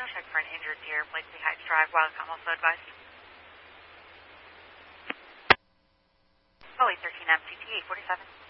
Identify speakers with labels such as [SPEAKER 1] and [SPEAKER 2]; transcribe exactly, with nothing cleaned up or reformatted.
[SPEAKER 1] check for an injured deer. Blakely Heights Drive, Wildcom also advised. Oh, eight thirteen M C T eight forty-seven.